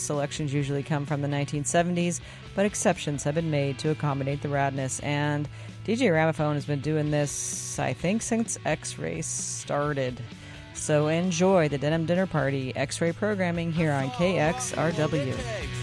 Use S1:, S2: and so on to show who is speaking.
S1: selections usually come from the 1970s, but exceptions have been made to accommodate the radness. And DJ Ramaphone has been doing this, I think, since X-Ray started. So enjoy the Denim Dinner Party X-Ray programming here on KXRW.